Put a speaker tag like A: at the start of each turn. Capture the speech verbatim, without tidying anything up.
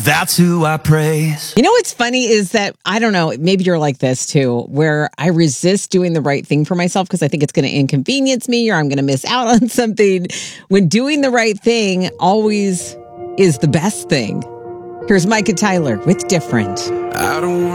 A: That's who I praise.
B: You know what's funny is that, I don't know, maybe you're like this too, where I resist doing the right thing for myself because I think it's going to inconvenience me or I'm going to miss out on something, when doing the right thing always is the best thing. Here's Micah Tyler with Different.
A: I don't